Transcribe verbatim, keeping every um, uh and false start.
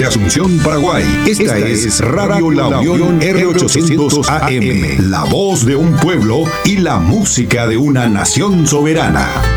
desde Asunción, Paraguay. Esta, Esta es Radio La Unión R ochocientos A M, la voz de un pueblo y la música de una nación soberana.